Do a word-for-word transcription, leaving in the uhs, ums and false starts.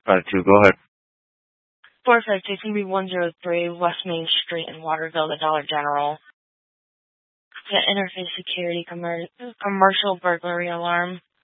Five two. Go ahead. four five two, can be one zero three West Main Street in Waterville, the Dollar General. The interface security commer- commercial burglary alarm.